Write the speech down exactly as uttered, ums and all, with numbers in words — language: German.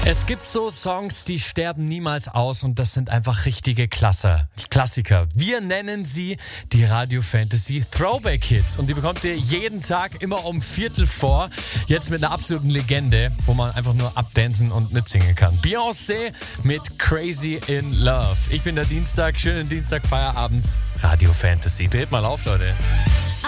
Es gibt so Songs, die sterben niemals aus und das sind einfach richtige Klasse, Klassiker. Wir nennen sie die Radio Fantasy Throwback Hits und die bekommt ihr jeden Tag immer um Viertel vor. Jetzt mit einer absoluten Legende, wo man einfach nur abdancen und mitsingen kann. Beyoncé mit Crazy in Love. Ich bin der Dienstag, schönen Dienstag, Feierabend, Radio Fantasy. Dreht mal auf, Leute.